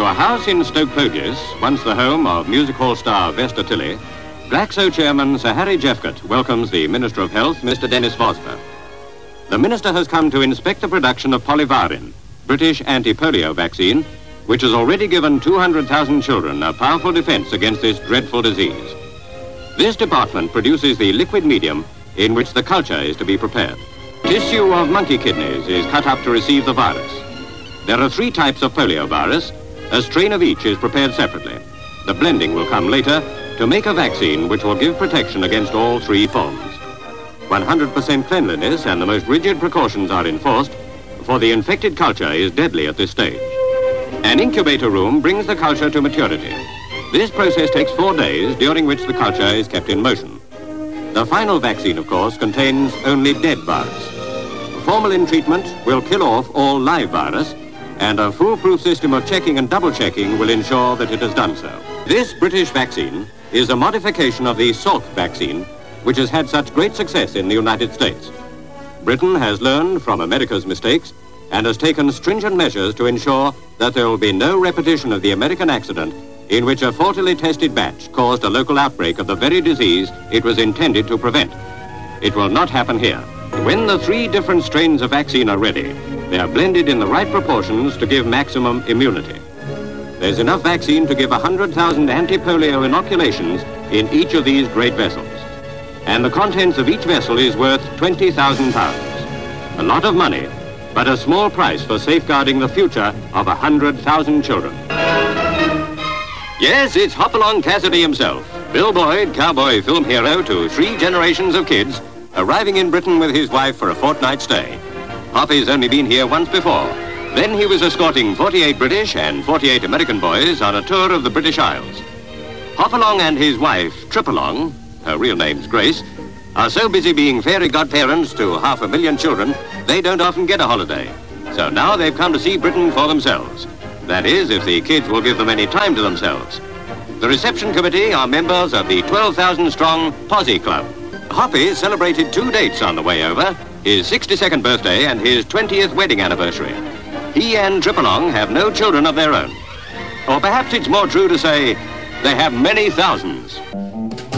a house in Stoke Poges, once the home of music hall star Vesta Tilley, Glaxo chairman Sir Harry Jeffcott welcomes the Minister of Health, Mr. Dennis Vosper. The Minister has come to inspect the production of Polyvarin, British anti-polio vaccine, which has already given 200,000 children a powerful defense against this dreadful disease. This department produces the liquid medium in which the culture is to be prepared. Tissue of monkey kidneys is cut up to receive the virus. There are 3 types of polio virus. A strain of each is prepared separately. The blending will come later to make a vaccine which will give protection against all 3 forms. 100% cleanliness and the most rigid precautions are enforced, for the infected culture is deadly at this stage. An incubator room brings the culture to maturity. This process takes 4 days, during which the culture is kept in motion. The final vaccine, of course, contains only dead virus. Formalin treatment will kill off all live virus, and a foolproof system of checking and double-checking will ensure that it has done so. This British vaccine is a modification of the Salk vaccine, which has had such great success in the United States. Britain has learned from America's mistakes and has taken stringent measures to ensure that there will be no repetition of the American accident in which a faultily tested batch caused a local outbreak of the very disease it was intended to prevent. It will not happen here. When the 3 different strains of vaccine are ready, they are blended in the right proportions to give maximum immunity. There's enough vaccine to give 100,000 anti-polio inoculations in each of these great vessels. And the contents of each vessel is worth £20,000. A lot of money, but a small price for safeguarding the future of 100,000 children. Yes, it's Hopalong Cassidy himself, Bill Boyd, cowboy film hero to 3 generations of kids, arriving in Britain with his wife for a fortnight stay. Hoppy's only been here once before. Then he was escorting 48 British and 48 American boys on a tour of the British Isles. Hopalong and his wife, Tripalong, her real name's Grace, are so busy being fairy godparents to 500,000 children, they don't often get a holiday. So now they've come to see Britain for themselves. That is, if the kids will give them any time to themselves. The reception committee are members of the 12,000-strong Posse Club. Hoppy celebrated 2 dates on the way over, his 62nd birthday and his 20th wedding anniversary. He and Tripalong have no children of their own. Or perhaps it's more true to say they have many thousands.